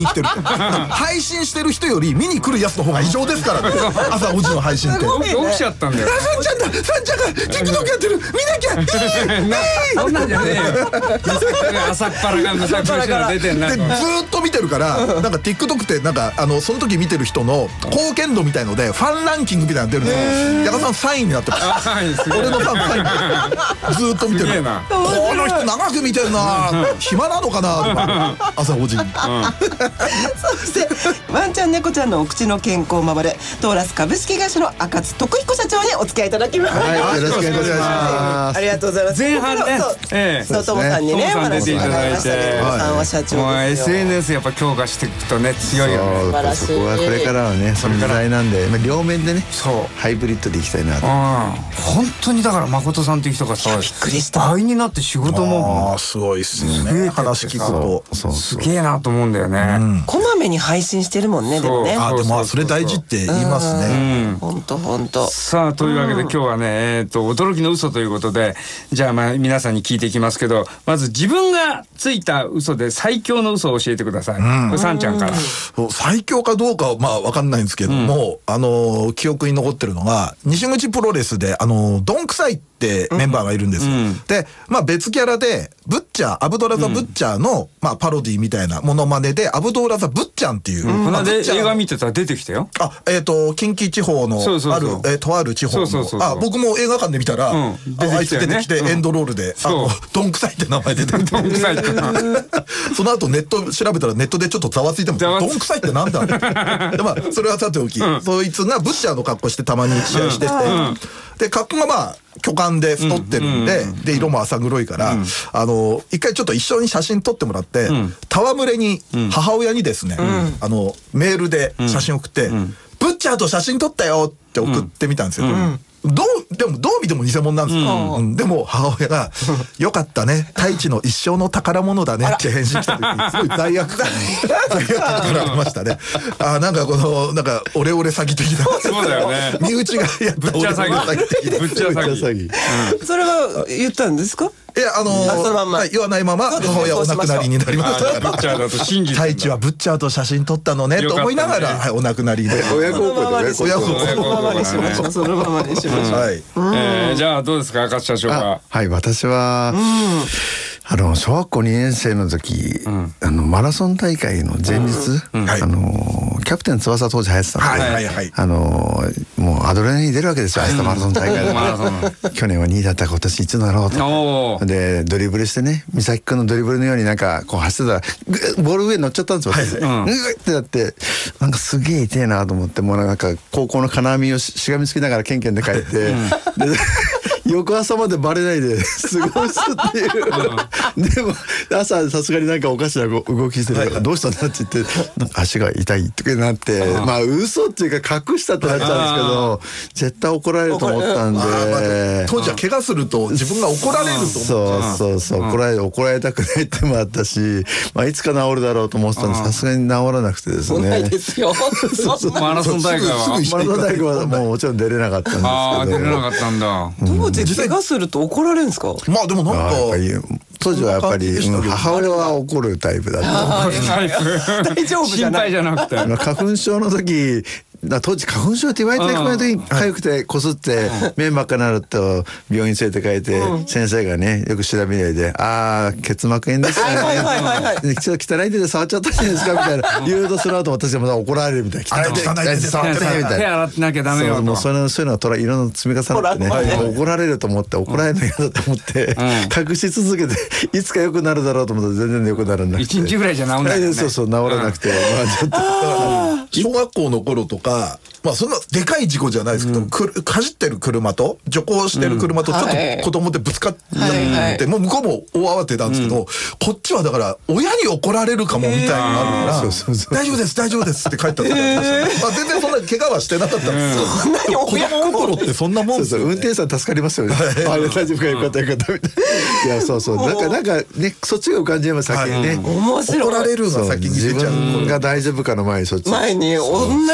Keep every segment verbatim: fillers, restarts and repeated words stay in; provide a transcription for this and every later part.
来てる配信してる人より見に来るやつの方が異常ですからね。朝ごじの配信って起きちゃったんだよ。 さんちゃんだ、さんちゃんが TikTok やってる、見なきゃいいそんなんじゃねえよ。朝っぱらがむさくしが出てんな。 でずーっと見てるからなんか TikTok ってなんかあのその時見てる人の貢献度みたいのでファンランキングみたいなの出るんですよ。矢田さんさんいになってます。俺のファンさんいずーっと見てる。この人長く見てるな、暇なのかなとか朝ごじに。 そしてワンちゃん猫ちゃんのお口の健康を守れトーラス株式会社の赤津徳彦社長にお付き合いいただきます。 はい、よろしくお願いします。 ありがとうございます。 前半ね、えそうともさんにねお話伺いましたけど、ともさんは社長ですよ。 もう エスエヌエス やっぱ強化していくとね強いよね。 素晴らしい。そこはこれからはね、その時代なんで、両面でね、ハイブリッドでいきたいなと。 本当にだから誠さんっていう人がさ、びっくりした。倍になって仕事もすごいっすね。話聞くとすげえなと思うんだよね。 こまめに配信してるもんね。でもね。 あ、でもそれ大事って言いますね。 本当本当。 さあというわけで今日はね、えっと驚きの嘘ということで、じゃあまあ皆さんに聞いていきますけど、まず自分がついた嘘で最強の嘘を教えてください。これさんちゃんから。 最強かどうかはまあ分かんないんですけども、あの記憶に残ってるのが西口プロレスであのドンくさいってメンバーがいるんですよ。でまあ別キャラでブッチャーアブドラザ・ブッチャーのまあパロディみたいなモノマネでアブドラザ・ブッチャンっていう。 この間映画見てたら出てきたよ。 あ、えっと近畿地方のあるえとある地方の、あ、僕も映画館で見たらあいつ出てきてエンドロールでドンくさいって名前出てる。 ドンくさいって。 その後ネット調べたらネットでちょっとざわついてもドンくさいってなんだ。でまあそれはさておき、そいつがブッチャーの格好してたまに試合してて、で格好がまあ巨漢で太ってるんで、で色も浅黒いから、あの一回ちょっと一緒に写真撮ってもらって、戯れに母親にですね、あのメールで写真送って「ブッチャーと写真撮ったよ」って送ってみたんですよ。どうでもどう見ても偽物なんですよ。でも母親が「よかったね、太一の一生の宝物だね」って返信した時にすごい罪悪感罪悪感かられましたね。あ、なんかこのなんかオレオレ詐欺的な。 そうだよね。 身内がやったブッチャー詐欺的な。ブッチャー詐欺。 それは言ったんですか？ いや、あの言わないまま母親お亡くなりになりましたから。 ブッチャーだと信じて。 太一はブッチャーと写真撮ったのねと思いながらお亡くなりで。 親孝行で親孝行。 そのままにしましょう。そのままにしましょう。 はい。 えじゃあどうですか、赤津社長は。 はい、私はあの小学校にねん生の時、あのマラソン大会の前日、あのキャプテン翼当時流行ってたんで、あのもうアドレナリン出るわけですよ。明日マラソン大会で去年はにいだった今年いちだろうと。でドリブルしてね、美咲君のドリブルのようになんかこう走ってたらボール上に乗っちゃったんですよ。私グってなってなんかすげえ痛えなと思って、もうなんか高校の金網をしがみつきながらケンケンで帰って、翌朝までバレないで過ごすっていうでも朝さすがになんかおかしな動きしてて「どうしたんだ?」って言って「なんか足が痛い」とかなって、まあ嘘っていうか隠したってなっちゃうんですけど、絶対怒られると思ったんで、 当時は怪我すると自分が怒られると思って、 そうそうそう怒られ怒られたくないってもあったし、まあいつか治るだろうと思ってたんで、さすがに治らなくてですね。 ないですよ。 マラソン大会はマラソン大会はもうもちろん出れなかったんですけど。 ああ出れなかったんだ。 当時怪我すると怒られるんですか？ まあでもなんか当時はやっぱり母親は怒るタイプだった。 大丈夫じゃない。 心配じゃなくて。 花粉症の時当時花粉症って言われてくれた時に痒くてこすって目真っ赤になると病院連れて帰って先生がねよく調べないで「ああ結膜炎ですね」ちょっと汚い手で触っちゃったじゃないですかみたいな言うと、その後私も怒られるみたいな「汚い手で触ってね」みたいな。 手洗ってなきゃダメよと。 もうそういうのがいろんな積み重なってね、怒られると思って怒られるの嫌だと思って隠し続けて、いつか良くなるだろうと思ったら全然良くならなくて、 一日ぐらいじゃ治んないよね。 そうそう治らなくて、まあちょっと小学校の頃とか、まあそんなでかい事故じゃないですけど、走ってる車と徐行してる車とちょっと子供でぶつかっちゃって、もう向こうも大慌てなんですけど、こっちはだから親に怒られるかもみたいなのがあるから「大丈夫です大丈夫です」って帰った時ありました。まあ全然そんな怪我はしてなかったんですよ。子供心ってそんなもんですよ。 運転手さん助かりますよね。あれ大丈夫かよかったよかったみたいな。いやそうそう、なんかなんかね、そっちが浮かんじゃいます先にね。 面白い。 怒られるのが先に出ちゃう。 自分が大丈夫かの前にそっち。 前に女に親は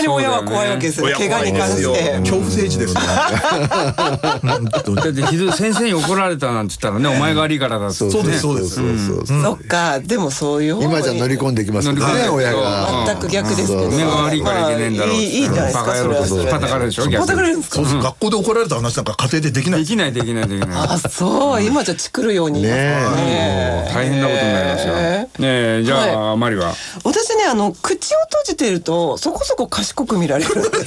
怖いわけですよ、怪我に関して。 恐怖政治ですね。 だってひどい先生に怒られたなんて言ったらね、お前が悪いからだ。 そうですそうです。 そっか、でもそういう今じゃ乗り込んできますね、親が。 全く逆ですけど。 目が悪いからいけねえんだろう。いいじゃないですか、それは。叩かれるでしょ、逆に。 叩かれるんですか。 学校で怒られた話なんか家庭でできない。 できないできないできない。 あ、そう、今じゃチクるように言いますからね。 大変なことになりますよ。ねえ、じゃあマリは。 私ね、あの口を閉じてるとそこそこ賢く見られるんです。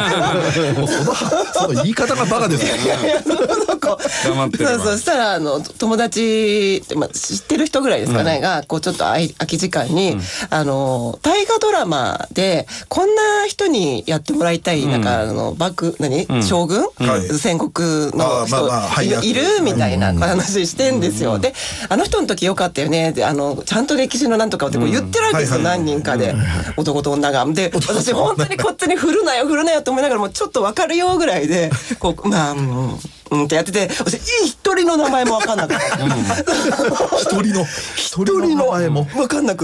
その言い方がバカですよね。 黙ってれば。 そうそう、したらあの友達、まあ、知ってる人ぐらいですかね、がこうちょっと空き時間に、あの大河ドラマでこんな人にやってもらいたい、なんかあの幕何将軍、戦国の人いるみたいな話してんですよ。で、あの人の時よかったよね、であのちゃんと歴史のなんとかってこう言ってるわけですよ、何人かで男と女が。で、私本当にこっちに振るなよ振るなよと思いながらもちょっと分かるよぐらいでこうまあうんうんってやってて、私一人の名前も分かんなかった。 一人の一人の名前も分かんなくって、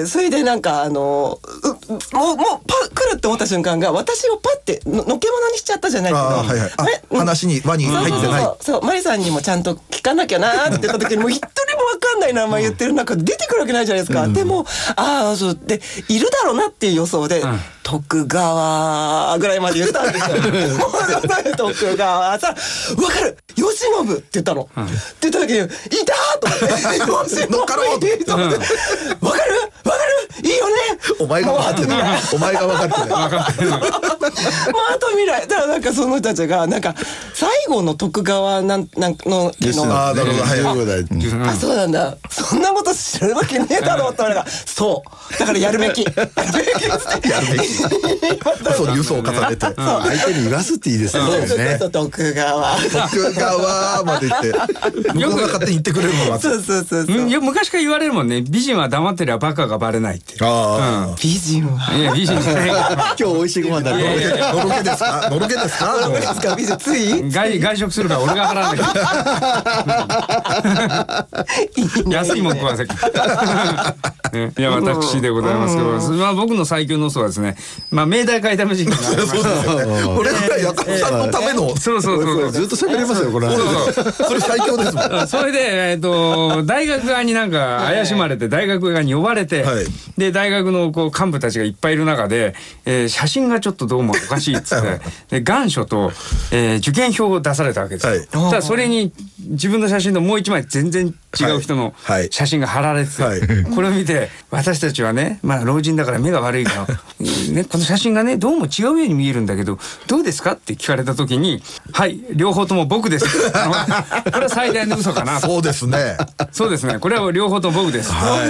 それでなんかあのもうもうパ来るって思った瞬間が私をパッてののけ者にしちゃったじゃないけど、 はいはい、話に輪に入ってない。 そうそう、マリさんにもちゃんと聞かなきゃなーって言った時にもう一人も分かんない名前言ってる中で出てくるわけないじゃないですか。でもああそうでいるだろうなっていう予想で、徳川ぐらいまで言ったんですよ。徳川さ、分かる、慶喜って言ったの。って言った時にいたと思って、 乗っかろうと思って、 分かる分かるいいよね。 お前が分かってない。お前が分かってない。まああと未来だからなんかその人たちがなんか最後の徳川なんなんのああなるほど、はい 、あそうなんだ、そんなこと知るわけねえだろうって俺が、そうだからやるべきやるべきやるべきそう輸送を重ねて相手に言わすっていいですね。 徳川徳川まで言って向こうが勝手に言ってくれるのはそうそうそうそう、 昔から言われるもんね、美人は黙ってりゃバカがバレないって。 ああ美人は、 いや美人じゃない今日美味しいご飯だね。 のろけですかのろけですかのろけですか美人つい外外食するから俺が払わない安いもん食わせね、いや私でございますけど、まあ僕の最強の嘘はですね、まあ明大会談事件がありまして、 これぐらいやかさんのためのそうそうそうずっと喋れますよこれ。 それ最強ですもん。 それでえっと大学側になんか怪しまれて大学側に呼ばれて、で大学のこう幹部たちがいっぱいいる中で、えー、写真がちょっとどうもおかしいっつってで願書と、えー、受験票を出されたわけですよ。はい、ただそれに自分の写真のもう一枚全然違う人の写真が貼られてて、はいはい、これを見て私たちはね、まあ老人だから目が悪いから、ね、この写真がねどうも違うように見えるんだけどどうですかって聞かれた時にはい両方とも僕ですこれは最大の嘘かな。 そうですねそうですね、これは両方とも僕です。 はい、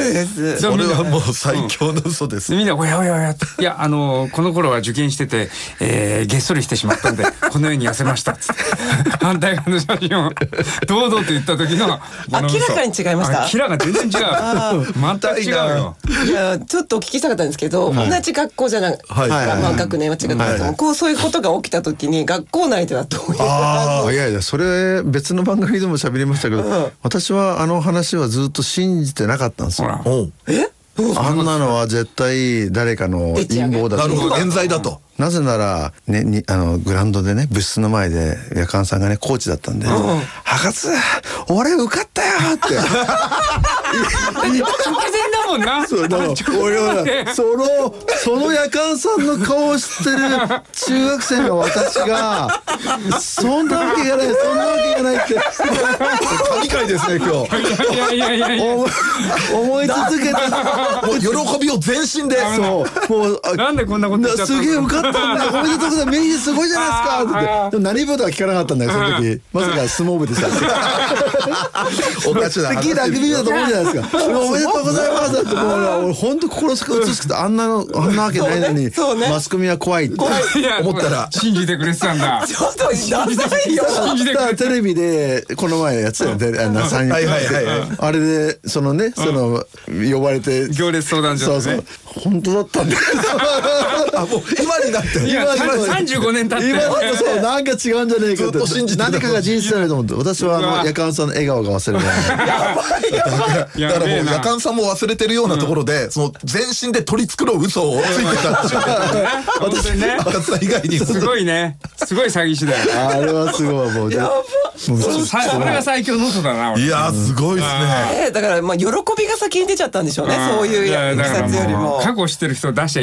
それはもう最強の嘘です。 うん、みんなおやおやおやいやあのこの頃は受験してて、えー、げっそりしてしまったんでこのように痩せましたっつって反対側の写真を堂々と言った時の明らかに違いました。 明らかに全然違う全く違うよ。 いやちょっとお聞きしたかったんですけど、はい、同じ学校じゃなくて、はいまあ、学年は違ったけども、こうそういうことが起きた時に学校内ではどういうあいやいやそれ別の番組でも喋りましたけど、うん、私はあの話はずっと信じてなかったんですよ。 えあんなのは絶対誰かの陰謀だと。 なるほど冤罪だと。 なぜなら、ね、にあのグラウンドでね部室の前で夜間さんがねコーチだったんで「博士俺受かったよ!」って直前だもんな。 そうだから俺はそのその夜間さんの顔を知ってる中学生の私が「そんなわけがないそんなわけがない」って神回ですね今日。 いやいやいやいや思い続けたもう喜びを全身でそうもうなんでこんなことしちゃったの。 すげえ受かったんだおめでとうございます名人すごいじゃないですかって。でも何部とは聞かなかったんだよその時。まさか相撲部でしたおかしな話聞いたらビビだと思うじゃないですか。おめでとうございますってもう俺本当心すく美しくてあんなのあんなわけないのにマスコミは怖いって思ったら信じてくれてたんだ。 ちょっとダサいよ。 信じてくれてテレビでこの前やつよねさんにんあれでそのねその呼ばれて行列相談所でね。 本当だったんだあ、もう今になって今さんじゅうごねん経って今だとそうなんか違うんじゃねえかって何かが事実じゃないと思って、私はあの夜間さんの笑顔が忘れないやばいやばいだからもう夜間さんも忘れてるようなところで、その全身で取り繕う嘘をついてたんですよ私ね夜間さん以外にすごいね、すごい詐欺師だよ。 あれはすごいもうやばそれが最強の嘘だな。 いやすごいですね。 だからまあ喜びが先に出ちゃったんでしょうね、そういういきさつよりも。 過去知ってる人出しちゃ